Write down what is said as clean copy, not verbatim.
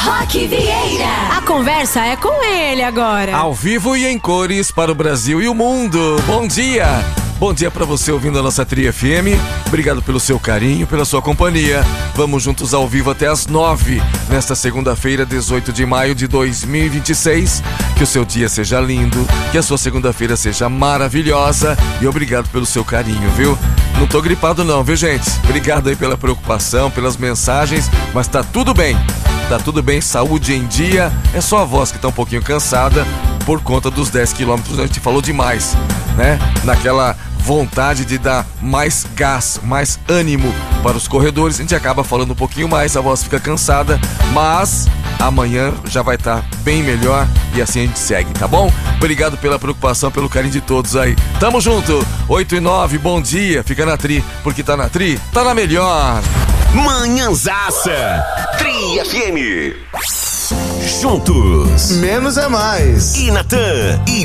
Roque Vieira. A conversa é com ele agora. Ao vivo e em cores para o Brasil e o mundo. Bom dia. Bom dia para você ouvindo a nossa Tri FM. Obrigado pelo seu carinho, pela sua companhia. Vamos juntos ao vivo até às 9, nesta segunda-feira, 18 de maio de 2026. Que o seu dia seja lindo, que a sua segunda-feira seja maravilhosa. E obrigado pelo seu carinho, viu? Não tô gripado não, viu, gente? Obrigado aí pela preocupação, pelas mensagens, mas tá tudo bem. Tá tudo bem, saúde em dia. É só a voz que tá um pouquinho cansada por conta dos 10 quilômetros. A gente falou demais, né? Naquela vontade de dar mais gás, mais ânimo para os corredores. A gente acaba falando um pouquinho mais, a voz fica cansada, mas amanhã já vai estar bem melhor e assim a gente segue, tá bom? Obrigado pela preocupação, pelo carinho de todos aí. Tamo junto, 8 e 9, bom dia. Fica na Tri, porque tá na Tri, tá na melhor. Manhãzaça, Tri FM. Juntos. Menos é mais. E Natan e